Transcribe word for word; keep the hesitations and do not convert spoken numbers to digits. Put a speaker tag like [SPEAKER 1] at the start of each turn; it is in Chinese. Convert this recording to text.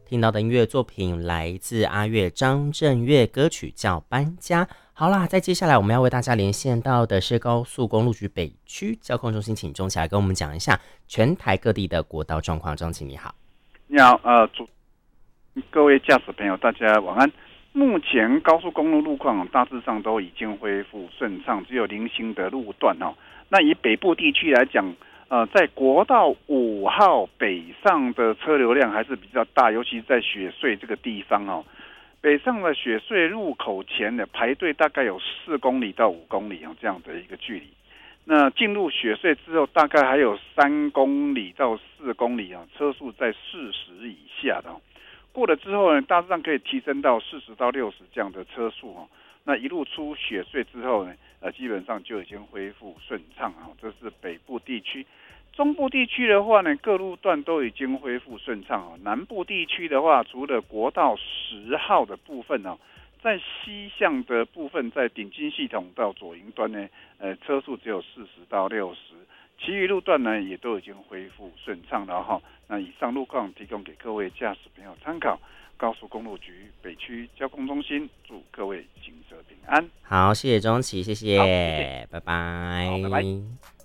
[SPEAKER 1] 听到的音乐作品来自阿月张震岳，歌曲叫《搬家》。好啦，在接下来我们要为大家连线到的是高速公路局北区交通中心，请钟起来跟我们讲一下全台各地的国道状况。钟起你好。
[SPEAKER 2] 你好，呃，主各位驾驶朋友，大家晚安。目前高速公路路况大致上都已经恢复顺畅，只有零星的路段哦。那以北部地区来讲，呃，在国道五号北上的车流量还是比较大，尤其在雪隧这个地方哦。北上的雪隧入口前的排队大概有四公里到五公里哦这样的一个距离。那进入雪隧之后，大概还有三公里到四公里啊，车速在四十以下的哦。过了之后呢，大致上可以提升到四十到六十这样的车速哦。那一路出雪隧之后呢，呃，基本上就已经恢复顺畅啊。这是北部地区。中部地区的话呢，各路段都已经恢复顺畅哦。南部地区的话，除了国道十号的部分哦，在西向的部分，在顶金系统到左营端呢，呃，车速只有四十到六十，其余路段呢也都已经恢复顺畅了哈。那以上路况提供给各位驾驶朋友参考。高速公路局北区交通中心祝各位行车平安。
[SPEAKER 1] 好，谢谢钟起，谢谢，
[SPEAKER 2] 好，谢谢，
[SPEAKER 1] 拜拜。
[SPEAKER 2] 好，拜拜。